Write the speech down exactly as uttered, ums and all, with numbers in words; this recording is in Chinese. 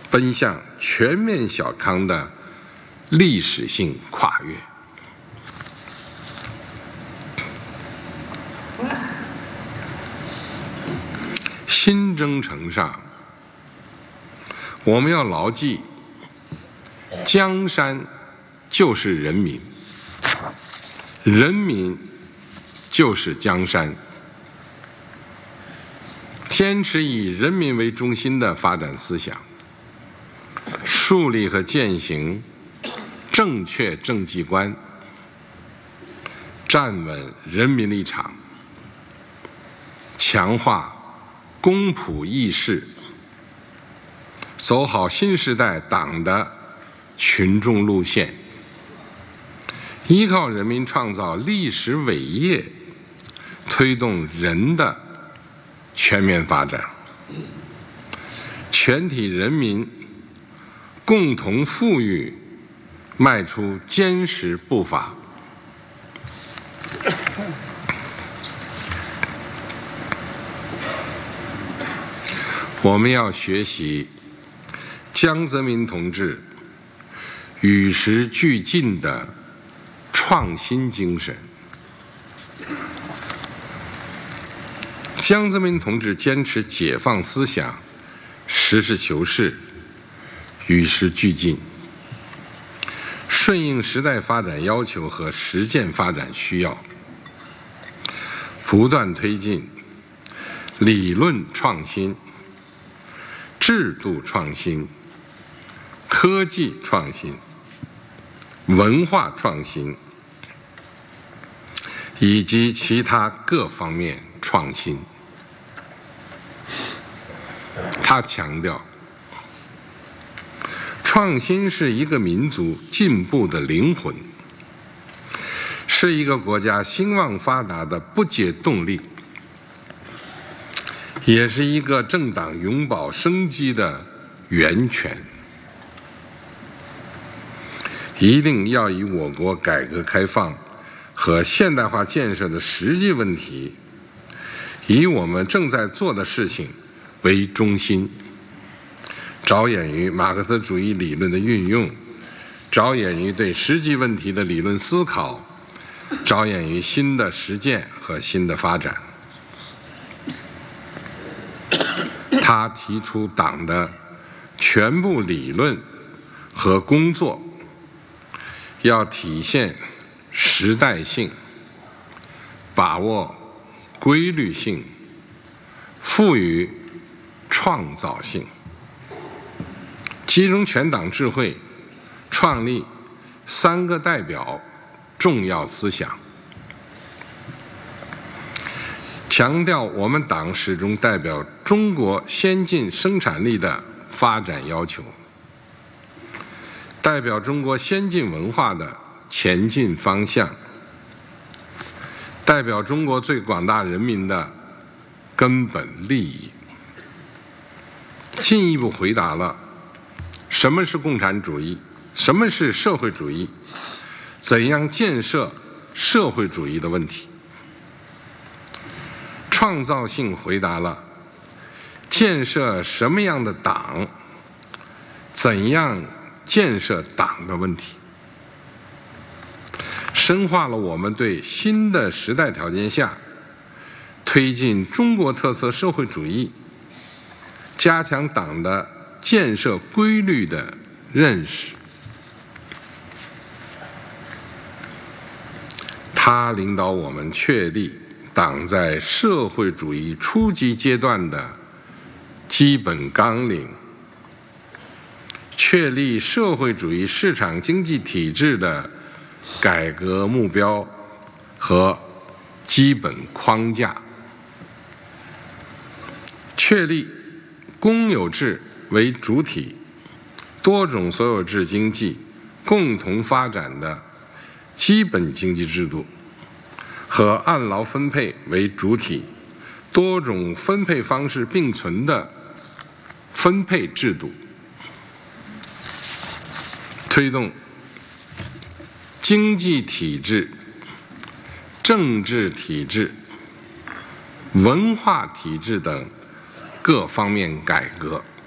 奔向全面小康的历史性跨越。新征程上，我们要牢记，江山就是人民，人民就是江山。坚持以人民为中心的发展思想，树立和践行正确政绩观，站稳人民立场，强化公仆义士，走好新时代党的群众路线，依靠人民创造历史伟业，推动人的全面发展，全体人民共同富裕，迈出坚实步伐。我们要学习江泽民同志与时俱进的创新精神。江泽民同志坚持解放思想，实事求是，与时俱进，顺应时代发展要求和实践发展需要，不断推进理论创新、制度创新、科技创新、文化创新以及其他各方面创新。他强调，创新是一个民族进步的灵魂，是一个国家兴旺发达的不竭动力，也是一个政党永葆生机的源泉。一定要以我国改革开放和现代化建设的实际问题，以我们正在做的事情为中心，着眼于马克思主义理论的运用，着眼于对实际问题的理论思考，着眼于新的实践和新的发展。他提出党的全部理论和工作要体现时代性，把握规律性，赋予创造性，集中全党智慧，创立三个代表重要思想，强调我们党始终代表中国先进生产力的发展要求，代表中国先进文化的前进方向，代表中国最广大人民的根本利益，进一步回答了什么是共产主义，什么是社会主义，怎样建设社会主义的问题。创造性回答了建设什么样的党，怎样建设党的问题，深化了我们对新的时代条件下推进中国特色社会主义、加强党的建设规律的认识。他领导我们确立党在社会主义初级阶段的基本纲领，确立社会主义市场经济体制的改革目标和基本框架，确立公有制为主体、多种所有制经济共同发展的基本经济制度和按劳分配为主体、多种分配方式并存的分配制度，推动经济体制、政治体制、文化体制等各方面改革。